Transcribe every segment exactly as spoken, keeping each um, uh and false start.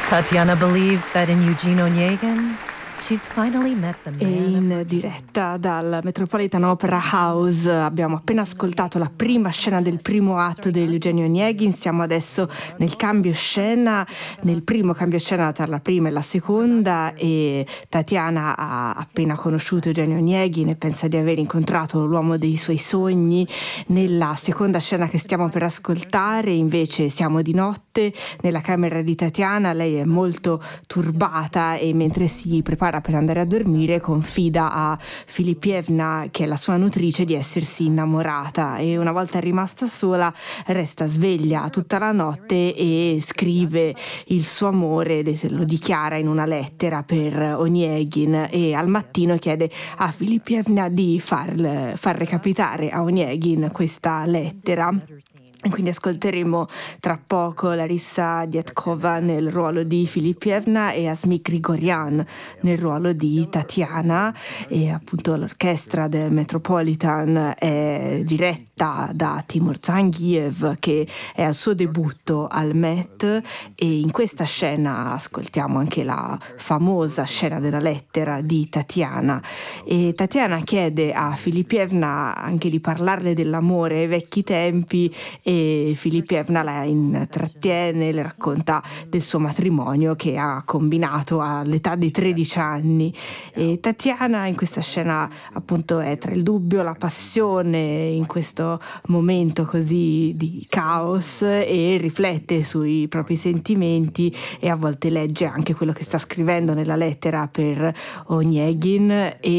Tatiana believes that in Eugene Onegin, she's finally met the man. E in diretta dal Metropolitan Opera House abbiamo appena ascoltato la prima scena del primo atto di Eugenio Onegin. Siamo adesso nel cambio scena, nel primo cambio scena tra la prima e la seconda, e Tatiana ha appena conosciuto Eugenio Onegin e pensa di aver incontrato l'uomo dei suoi sogni. Nella seconda scena che stiamo per ascoltare invece siamo di notte nella camera di Tatiana. Lei è molto turbata e mentre si prepara per andare a dormire confida a Filipievna, che è la sua nutrice, di essersi innamorata, e una volta rimasta sola resta sveglia tutta la notte e scrive il suo amore, lo dichiara in una lettera per Onegin, e al mattino chiede a Filipievna di far, far recapitare a Onegin questa lettera. E quindi ascolteremo tra poco Larissa Dietkova nel ruolo di Filipievna e Asmik Grigorian nel ruolo di Tatiana, e appunto l'orchestra del Metropolitan è diretta da Timur Zangiev, che è al suo debutto al Met, e in questa scena ascoltiamo anche la famosa scena della lettera di Tatiana. E Tatiana chiede a Filipievna anche di parlarle dell'amore ai vecchi tempi, e Filipievna la intrattiene, le racconta del suo matrimonio che ha combinato all'età di tredici anni. E Tatiana in questa scena appunto è tra il dubbio e la passione in questo momento così di caos, e riflette sui propri sentimenti e a volte legge anche quello che sta scrivendo nella lettera per Onegin,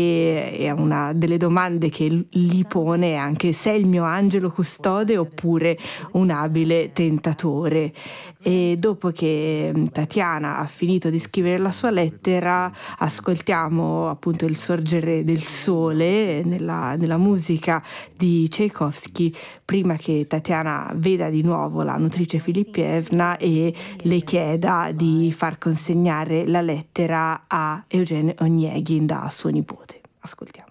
e è una delle domande che gli pone anche: sei il mio angelo custode oppure un abile tentatore. E dopo che Tatiana ha finito di scrivere la sua lettera ascoltiamo appunto il sorgere del sole nella, nella musica di Tchaikovsky, prima che Tatiana veda di nuovo la nutrice Filipievna e le chieda di far consegnare la lettera a Eugen Onegin da suo nipote. Ascoltiamo.